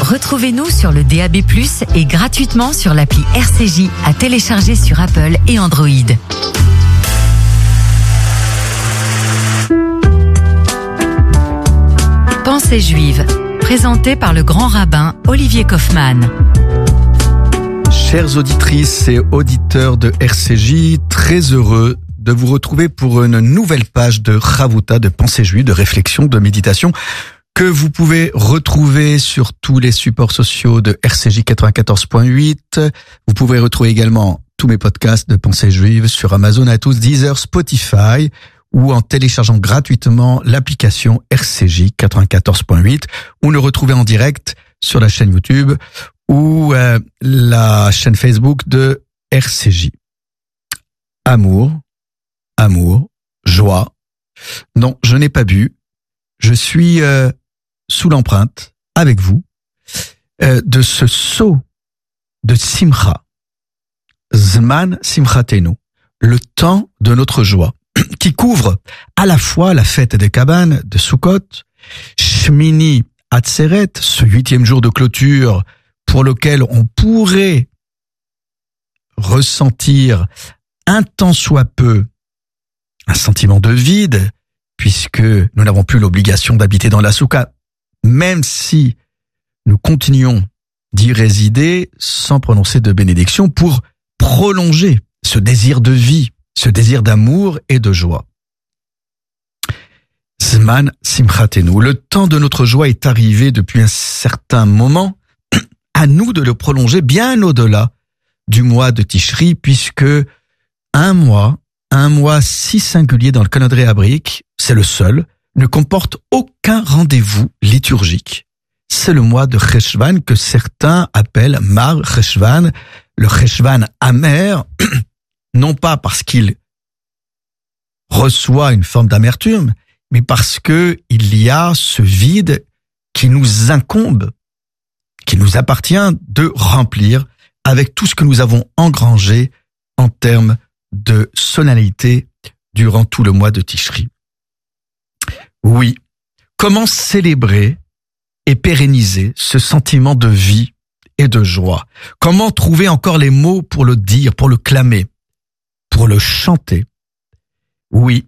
Retrouvez-nous sur le DAB+, et gratuitement sur l'appli RCJ à télécharger sur Apple et Android. Pensée juive, présenté par le grand rabbin Olivier Kaufmann. Chères auditrices et auditeurs de RCJ, très heureux de vous retrouver pour une nouvelle page de Chavouta, de pensée juive, de réflexion, de méditation, que vous pouvez retrouver sur tous les supports sociaux de RCJ 94.8. Vous pouvez retrouver également tous mes podcasts de pensée juive sur Amazon, iTunes, Deezer, Spotify, ou en téléchargeant gratuitement l'application RCJ 94.8, ou le retrouver en direct sur la chaîne YouTube ou la chaîne Facebook de RCJ. Amour, joie. Non, je n'ai pas bu. Je suis sous l'empreinte, avec vous, de ce sceau de Simcha. Zman Simchatenu, le temps de notre joie, qui couvre à la fois la fête des cabanes de Sukkot, Shmini Atzeret, ce 8e jour de clôture pour lequel on pourrait ressentir un tant soit peu un sentiment de vide, puisque nous n'avons plus l'obligation d'habiter dans la soukha, même si nous continuons d'y résider sans prononcer de bénédiction pour prolonger ce désir de vie, ce désir d'amour et de joie. Zman Simchatenu, le temps de notre joie est arrivé depuis un certain moment. À nous de le prolonger bien au-delà du mois de Tishri, puisque un mois si singulier dans le calendrier hébraïque, c'est le seul, ne comporte aucun rendez-vous liturgique. C'est le mois de Cheshvan que certains appellent Mar Cheshvan, le Cheshvan amer, non pas parce qu'il reçoit une forme d'amertume, mais parce que il y a ce vide qui nous incombe, qui nous appartient de remplir avec tout ce que nous avons engrangé en termes de solennité durant tout le mois de Tishri. Oui, comment célébrer et pérenniser ce sentiment de vie et de joie? Comment trouver encore les mots pour le dire, pour le clamer, pour le chanter? Oui,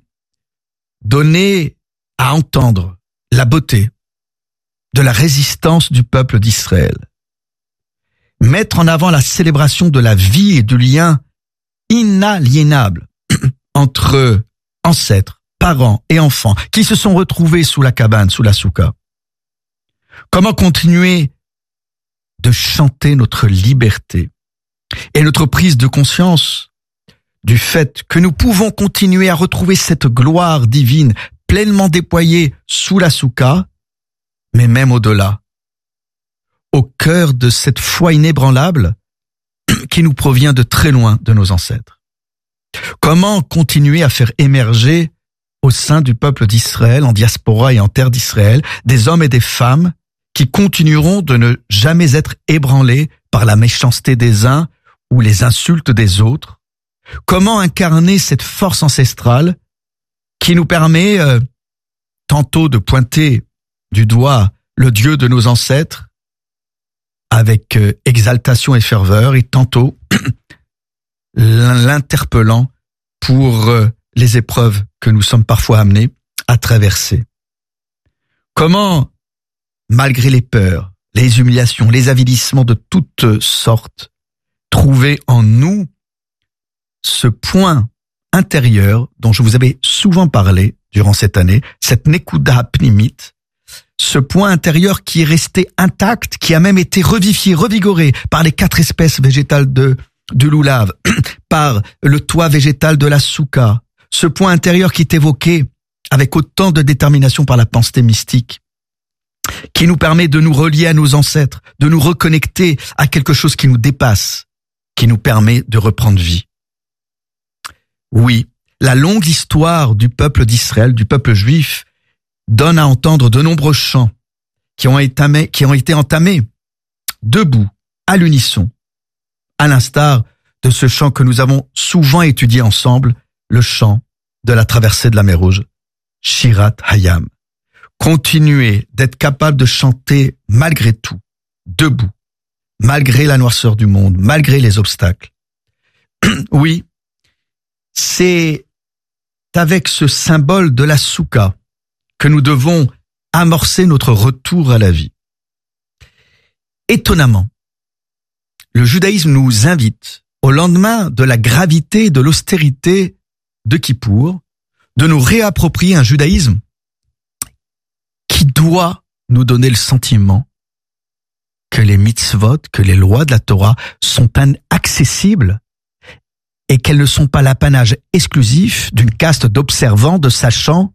donner à entendre la beauté de la résistance du peuple d'Israël. Mettre en avant la célébration de la vie et du lien inaliénable entre ancêtres, parents et enfants qui se sont retrouvés sous la cabane, sous la soukha. Comment continuer de chanter notre liberté et notre prise de conscience du fait que nous pouvons continuer à retrouver cette gloire divine pleinement déployée sous la soukha, mais même au-delà, au cœur de cette foi inébranlable qui nous provient de très loin de nos ancêtres. Comment continuer à faire émerger au sein du peuple d'Israël, en diaspora et en terre d'Israël, des hommes et des femmes qui continueront de ne jamais être ébranlés par la méchanceté des uns ou les insultes des autres? Comment incarner cette force ancestrale qui nous permet tantôt de pointer du doigt le Dieu de nos ancêtres avec exaltation et ferveur, et tantôt l'interpellant pour les épreuves que nous sommes parfois amenés à traverser. Comment, malgré les peurs, les humiliations, les avilissements de toutes sortes, trouver en nous ce point intérieur dont je vous avais souvent parlé durant cette année, cette nekuda pnimit, ce point intérieur qui est resté intact, qui a même été revivifié, revigoré par les 4 espèces végétales du loulav, par le toit végétal de la soukha, ce point intérieur qui est évoqué avec autant de détermination par la pensée mystique, qui nous permet de nous relier à nos ancêtres, de nous reconnecter à quelque chose qui nous dépasse, qui nous permet de reprendre vie. Oui, la longue histoire du peuple d'Israël, du peuple juif, donne à entendre de nombreux chants qui ont été entamés debout, à l'unisson, à l'instar de ce chant que nous avons souvent étudié ensemble, le chant de la traversée de la mer Rouge, Shirat Hayam. Continuer d'être capable de chanter malgré tout, debout, malgré la noirceur du monde, malgré les obstacles. Oui, c'est avec ce symbole de la soukha que nous devons amorcer notre retour à la vie. Étonnamment, le judaïsme nous invite, au lendemain de la gravité et de l'austérité de Kippour, de nous réapproprier un judaïsme qui doit nous donner le sentiment que les mitzvot, que les lois de la Torah sont accessibles et qu'elles ne sont pas l'apanage exclusif d'une caste d'observants, de sachants,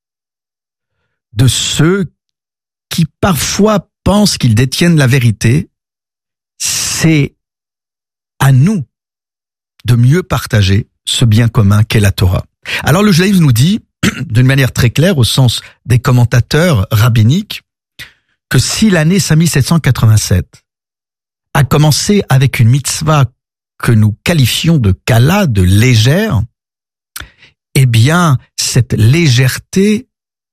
de ceux qui parfois pensent qu'ils détiennent la vérité. C'est à nous de mieux partager ce bien commun qu'est la Torah. Alors le judaïsme nous dit, d'une manière très claire, au sens des commentateurs rabbiniques, que si l'année 5787 a commencé avec une mitzvah que nous qualifions de kala, de légère, eh bien, cette légèreté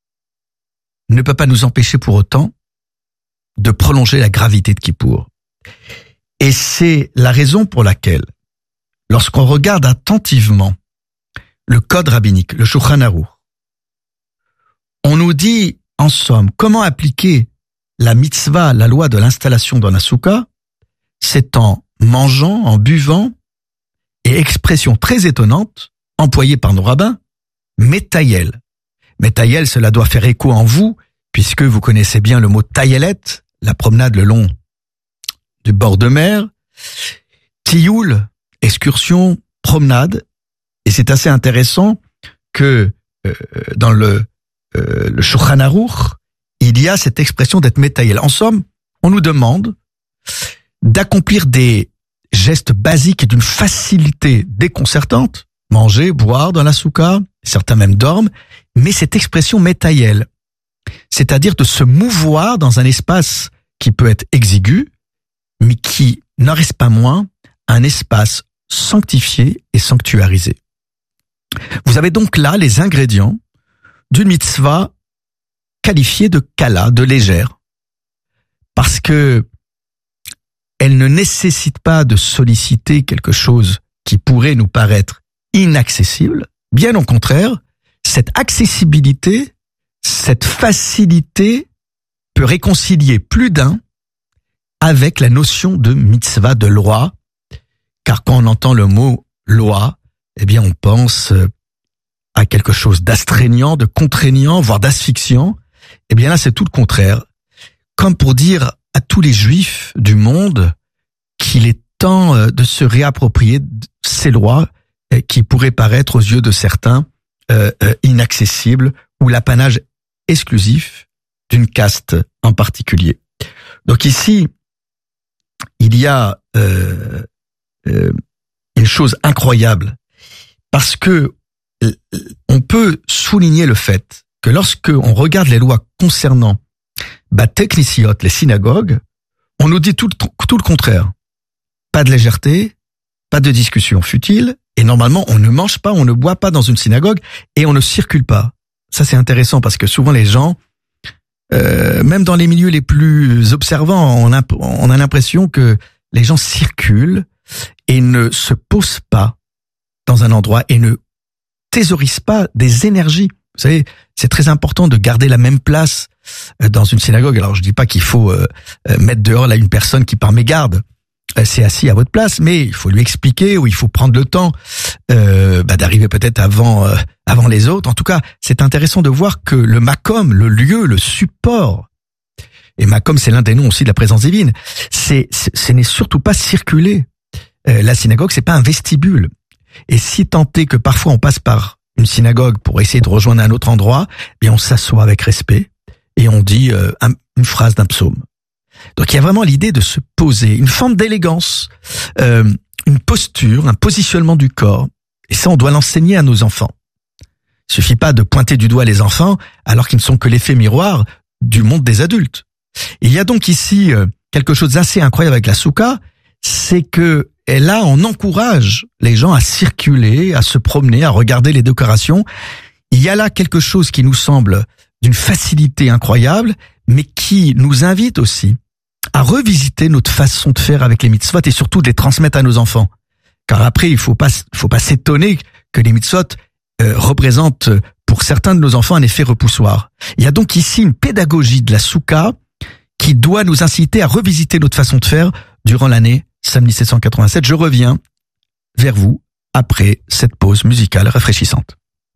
ne peut pas nous empêcher pour autant de prolonger la gravité de Kippour. Et c'est la raison pour laquelle, lorsqu'on regarde attentivement le code rabbinique, le Shulchan Aruch, on nous dit, en somme, comment appliquer la mitzvah, la loi de l'installation dans la soukha, c'est en mangeant, en buvant, et expression très étonnante, employée par nos rabbins, métayel. Métayel, cela doit faire écho en vous, puisque vous connaissez bien le mot tayelet, la promenade le long du bord de mer, tioul, excursion, promenade, et c'est assez intéressant que dans le Shulchan Aruch, il y a cette expression d'être métayel. En somme, on nous demande d'accomplir des gestes basiques et d'une facilité déconcertante, manger, boire dans la soukha, certains même dorment, mais cette expression métayel, c'est-à-dire de se mouvoir dans un espace qui peut être exigu, mais qui n'en reste pas moins un espace sanctifié et sanctuarisé. Vous avez donc là les ingrédients d'une mitzvah qualifiée de kala, de légère, parce que elle ne nécessite pas de solliciter quelque chose qui pourrait nous paraître inaccessible. Bien au contraire, cette accessibilité, cette facilité peut réconcilier plus d'un avec la notion de mitzvah, de loi, car quand on entend le mot loi, eh bien on pense à quelque chose d'astreignant, de contraignant, voire d'asphyxiant. Eh bien là, c'est tout le contraire. Comme pour dire à tous les juifs du monde qu'il est temps de se réapproprier ces lois qui pourraient paraître aux yeux de certains inaccessibles ou l'apanage exclusif d'une caste en particulier. Donc ici, il y a une chose incroyable, parce que on peut souligner le fait que lorsque on regarde les lois concernant Batei Knisiot, les synagogues, on nous dit tout le contraire. Pas de légèreté, pas de discussion futile, et normalement on ne mange pas, on ne boit pas dans une synagogue, et on ne circule pas. Ça c'est intéressant parce que souvent les gens, même dans les milieux les plus observants, on a l'impression que les gens circulent et ne se posent pas dans un endroit et ne thésaurisent pas des énergies. Vous savez, c'est très important de garder la même place dans une synagogue. Alors je dis pas qu'il faut mettre dehors là une personne qui par mégarde s'est assis à votre place, mais il faut lui expliquer ou il faut prendre le temps d'arriver peut-être avant les autres. En tout cas, c'est intéressant de voir que le makom, le lieu, le support, et makom c'est l'un des noms aussi de la présence divine, ce n'est surtout pas circuler. La synagogue, c'est pas un vestibule. Et si tant est que parfois on passe par une synagogue pour essayer de rejoindre un autre endroit, eh bien on s'assoit avec respect et on dit une phrase d'un psaume. Donc il y a vraiment l'idée de se poser, une forme d'élégance, une posture, un positionnement du corps. Et ça, on doit l'enseigner à nos enfants. Il suffit pas de pointer du doigt les enfants alors qu'ils ne sont que l'effet miroir du monde des adultes. Il y a donc ici quelque chose d'assez incroyable avec la soukha, c'est que là, on encourage les gens à circuler, à se promener, à regarder les décorations. Il y a là quelque chose qui nous semble d'une facilité incroyable, mais qui nous invite aussi à revisiter notre façon de faire avec les mitzvot et surtout de les transmettre à nos enfants. Car après, il faut pas s'étonner que les mitzvot représentent pour certains de nos enfants un effet repoussoir. Il y a donc ici une pédagogie de la Souka qui doit nous inciter à revisiter notre façon de faire durant l'année Sam 1787. Je reviens vers vous après cette pause musicale rafraîchissante.